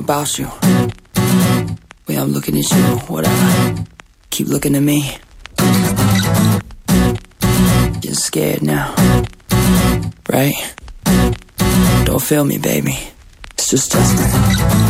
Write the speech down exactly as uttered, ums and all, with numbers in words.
about you. Way I'm looking at you, whatever. Keep looking at me. You're scared now, right? Don't feel me, baby. It's just Justin.